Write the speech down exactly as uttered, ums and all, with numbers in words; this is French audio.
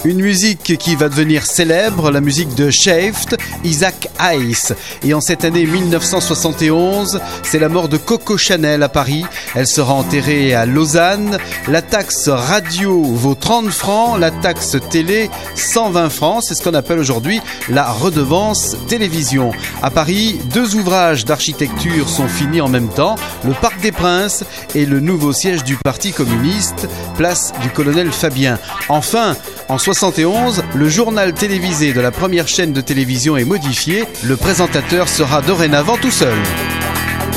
Une musique qui va devenir célèbre, la musique de Shaft, Isaac Hayes. Et en cette année mille neuf cent soixante et onze, c'est la mort de Coco Chanel à Paris. Elle sera enterrée à Lausanne. La taxe radio vaut trente francs, la taxe télé cent vingt francs. C'est ce qu'on appelle aujourd'hui la redevance télévision. À Paris, deux ouvrages d'architecture sont finis en même temps. Le Parc des Princes et le nouveau siège du Parti communiste, place du colonel Fabien. Enfin, en soixante et onze, le journal télévisé de la première chaîne de télévision est modifié. Le présentateur sera dorénavant tout seul.